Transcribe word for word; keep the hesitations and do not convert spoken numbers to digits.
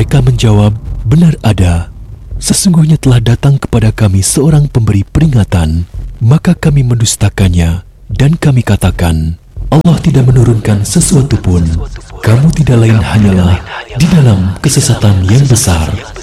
Mereka menjawab, benar ada. Sesungguhnya telah datang kepada kami seorang pemberi peringatan, maka kami mendustakannya dan kami katakan, Allah tidak menurunkan sesuatu pun. Kamu tidak lain hanyalah di dalam kesesatan yang besar.